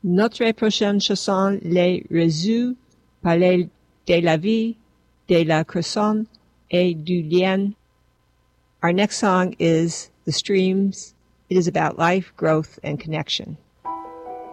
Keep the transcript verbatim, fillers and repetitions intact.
Notre prochaine chanson, Les Réseaux, parle de la vie, de la personne, et du lien. Our next song is The Streams. It is about life, growth, and connection.